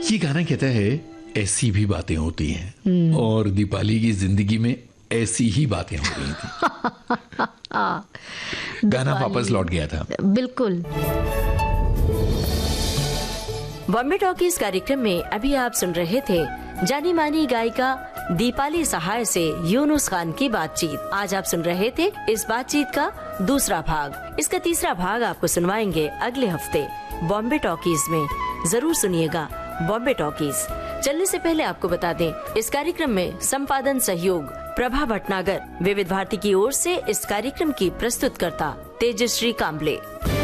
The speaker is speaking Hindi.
ये गाना कहता है ऐसी भी बातें होती हैं, और दीपाली की जिंदगी में ऐसी ही बातें हो रही थी। गाना वापस लौट गया था। बिल्कुल। बॉम्बे टॉकीज कार्यक्रम में अभी आप सुन रहे थे जानी मानी गायिका दीपाली सहाय से यूनुस खान की बातचीत। आज आप सुन रहे थे इस बातचीत का दूसरा भाग। इसका तीसरा भाग आपको सुनवाएंगे अगले हफ्ते बॉम्बे टॉकीज में। जरूर सुनिएगा बॉम्बे टॉकीज। चलने से पहले आपको बता दें, इस कार्यक्रम में संपादन सहयोग प्रभा भटनागर। विविध भारती की ओर से इस कार्यक्रम की प्रस्तुतकर्ता तेजश्री काम्बले।